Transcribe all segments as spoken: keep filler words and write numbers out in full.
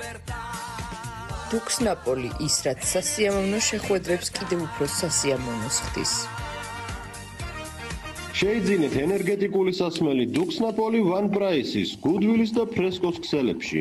დუქსნაპოლი ის რაც სასიამოვნო შეხვედრებს კიდევ უფრო სასიამოვნოს ხდის. შეიძინეთ ენერგეტიკული სასმელი დუქსნაპოლი ვან პრაისის, გუდვილის და ფრესკოს ქსელებში.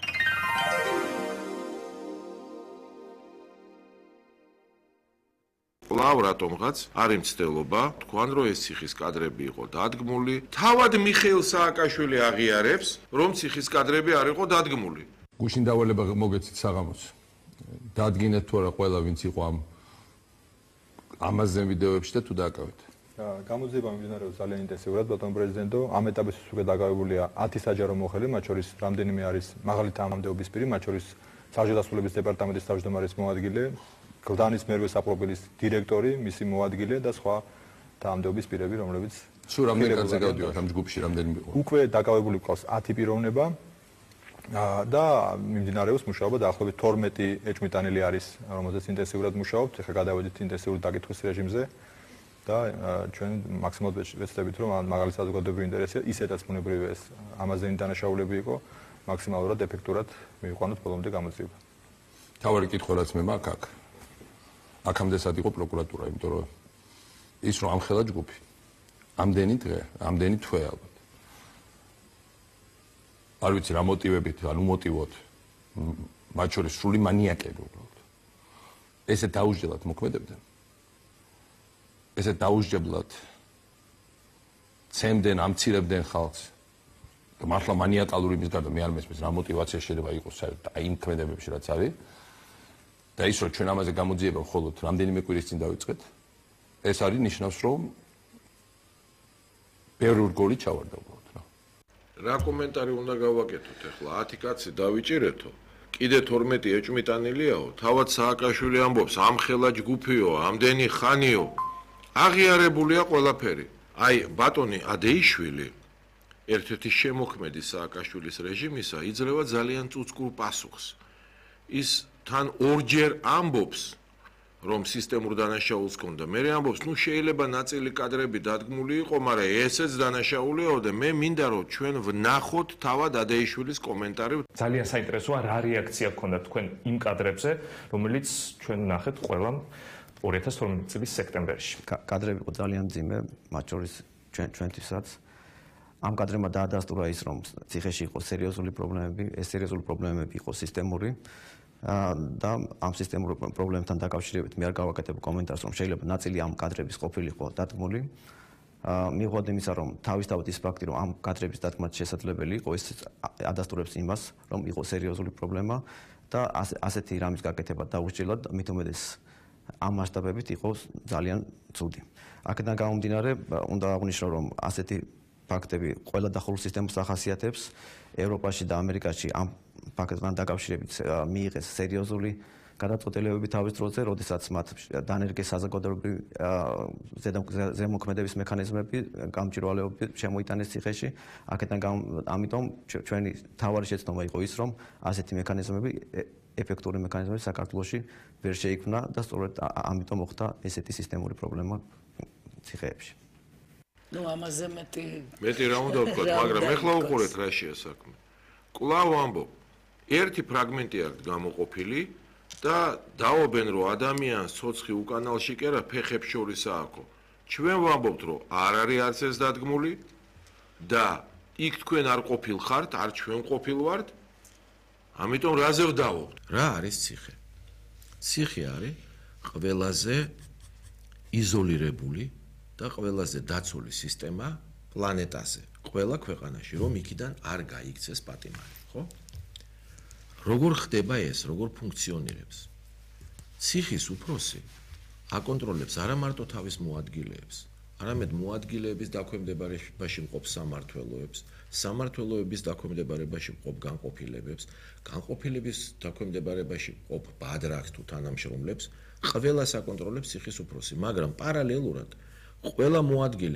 კვლავ რატომღაც არის მცდელობა, თქვან რომ ეს ციხის კადრები იყო დადგმული, თავად მიხეილ სააკაშვილი აღიარებს, რომ ციხის კადრები არ იყო დადგმული. გუშინ დავალება მოგეცით საღამოს. დადგინეთ თუ არა ყველა ვინც იყო ამ ამაზე ვიდეოებში და თუ დააკავეთ. გამოძიება მიმდინარეობს ძალიან ინტენსიურად, ბატონო პრეზიდენტო, ამ ეტაპის უკვე დაკავებულია ათი საჯარო მოხელე, მათ შორის რამდენიმე არის მაღალი თანამდებობის პირი, მათ შორის საბჭოთა დეპარტამენტის თავმჯდომარის მოადგილე, გლდანის მერვე საპროფილის დირექტორი, მისი მოადგილე და სხვა თანამდებობის პირები, რომლებიც სულ რამდენი კაცი გავდივართ ამ ჯგუფში, რამდენი იყო? უკვე დაკავებული ყავს ათი პიროვნება და მიმდინარეობს მუშაობა დაახლოებით თორმეტი ეჭვმიტანილი არის, რომელზეც ინტენსიურად მუშაობთ, ეხლა გადავედით ინტენსიური დაკითხვის რეჟიმზე და ჩვენ მაქსიმალურად ვეცდებით, რომ მაღალი საზოგადოებრივი ინტერესია, ისედაც ბუნებრივია ეს ამაზენი დანაშაულები იყო, მაქსიმალურად ეფექტურად მივიყვანოთ ბოლომდე გამოძიება. თავარი კითხვა რაც მე მაქვს აქ. აქამდე სად იყო პროკურატურა, იმიტომ რომ ის რომ ამხელა ჯგუფი. ამდენი დღე, ამდენი თვე ალბათ. არ ვიცი რა მოტივებით, ანუ მოტივოთ. მათ შორის სრული მანიაკები უბრალოდ. ესე დაუსჯელად მოქმედებდნენ. ესე დაუსჯებლად ცემდნენ, ამცირებდნენ ხალხს. და მართლა მანიაკალური იმის გარდა მე არ მესმის რა მოტივაცია შეიძლება იყოს საერთოდ აი იმ ქმედებებში რაც არის. და ის რომ ჩვენ ამაზე გამოძიება მხოლოდ რამდენიმე კვირის წინ დავიწყეთ, ეს არის ნიშნავს რომ ბევრი რგოლი ჩავარდა უბრალოდ რა. რა კომენტარი უნდა გავაკეთოთ ახლა? ათი კაცი დავიჭირეთო. კიდე თორმეტი ეჭვმიტანილიაო, თავად სააკაშვილი ამბობს, ამხელა ჯგუფიო, ამდენი ხანიო. აღიარებულია ყველაფერი. აი ბატონი ადეიშვილი ერთ-ერთი შემოქმედი სააკაშვილის რეჟიმისა იძლევა ძალიან წუწკურ პასუხს. ის თან ორჯერ ამბობს, რომ სისტემურ დანაშაულს ჰქონდა. მე ამბობს, ნუ შეიძლება ნაწილი კადრები დადგმული იყო, მაგრამ ესეც დანაშაულიაო და მე მინდა რომ ჩვენ ვნახოთ თავად ადეიშვილის კომენტარი. ძალიან საინტერესოა რა რეაქცია გქონდა თქვენ იმ კადრებზე, რომელიც ჩვენ ვნახეთ ყველა ორი ათას თორმეტი წლის სექტემბერში. კადრები იყო ძალიან მძიმე, მათ შორის ჩვენ ჩვენთვისაც. ამ კადრებმა დაადასტურა ის, რომ ციხეში იყო სერიოზული პრობლემები, ეს სერიოზული პრობლემები იყო სისტემური და ამ სისტემურ პრობლემებთან დაკავშირებით მე არ გავაკეთებ კომენტარს, რომ შეიძლება ნაწილი ამ კადრების ყოფილიყო დადგმული. მიუხედავად იმისა, რომ თავისთავად ის ფაქტი, რომ ამ კადრების დადგმა შესაძლებელი იყო, ეს ადასტურებს იმას, რომ იყო სერიოზული პრობლემა და ასეთი რამის გაკეთება დაუსჯელად, მით უმეტეს ამ მასშტაბებით იყო ძალიან ცუდი. აქედან გამომდინარე, უნდა აღვნიშნო, რომ ასეთი ფაქტები ყველა დახურულ სისტემას ახასიათებს. ევროპაში და ამერიკაში ამ ფაქტთან დაკავშირებით მიიღეს სერიოზული გადაწყვეტილებები თავის დროზე, როდესაც მათ დანერგეს საზოგადოებრივი ზემოქმედების მექანიზმები, გამჭვირვალეობები შემოიტანეს ციხეში. აქედან ამიტომ ჩვენი თავარი შეცდომა იყო ის, რომ ასეთი მექანიზმები ეფექტური მექანიზმები საქართველოში ვერ შეიქმნა და სწორედ ამიტომ მოხდა ესეთი სისტემური პრობლემა ციხეებში. ნუ ამაზე მეტი მეტი რა უნდა ვთქვა, მაგრამ ეხლა უყურეთ რა შეა საქმე. კვლავ ამბობ, ერთი ფრაგმენტი აქვს გამოყოფილი და დაობენ რომ ადამიანს ცოცხი უკანალში კერა ფეხებს შორის ააქო. ჩვენ ვამბობთ რომ არ არის არც ეს დადგმული და იქ თქვენ არ ყოფილ ხართ, არ ჩვენ ყოფილ ვართ. ამიტომ რაზე ვდავობთ? რა არის ციხე? ციხე არის ყველაზე იზოლირებული და ყველაზე დაცული სისტემა პლანეტაზე, ყველა ქვეყანაში, რომ იქიდან არ გაიქცეს პატიმარი, ხო? როგორ ხდება ეს, როგორ ფუნქციონირებს? ციხის უფროსი აკონტროლებს არა მარტო თავის მოადგილეებს, არამედ მოადგილეების დაქვემდებარებაში მყოფ სამმართველოებს, სამმართველოების დაქვემდებარებაში მყოფ განყოფილებებს, განყოფილების დაქვემდებარებაში მყოფ ბადრაკს თუ თანამშრომლებს, ყველას აკონტროლებს ციხის უფროსი, მაგრამ პარალელურად ყველა მოადგილე